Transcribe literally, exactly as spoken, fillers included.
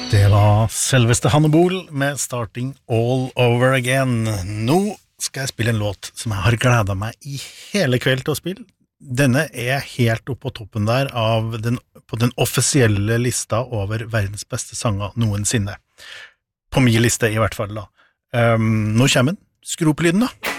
Det var selveste Hanne Bol med Starting All Over Again. Nå skal jeg spille en låt som jeg har gledet meg i hele kveld til å spille. Denne er helt oppe på toppen der av den, på den offisielle lista over verdens beste sanger noensinne. På min liste i hvert fall da. Um, nå kommer den. Skru på lyden da.